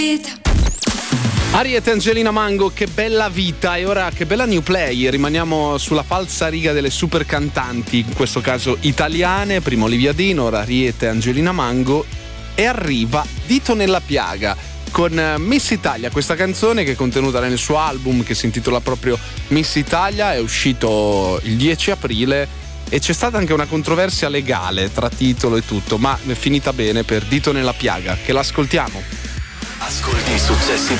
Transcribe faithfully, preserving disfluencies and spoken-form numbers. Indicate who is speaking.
Speaker 1: Ariete e Angelina Mango, che bella vita. E ora che bella new play. Rimaniamo sulla falsa riga delle super cantanti, in questo caso italiane. Prima Olivia Dino, ora Ariete e Angelina Mango. E arriva Dito nella piaga con Miss Italia, questa canzone che è contenuta nel suo album che si intitola proprio Miss Italia. È uscito il dieci aprile e c'è stata anche una controversia legale tra titolo e tutto, ma è finita bene per Dito nella piaga, che l'ascoltiamo.
Speaker 2: Ascolti i successi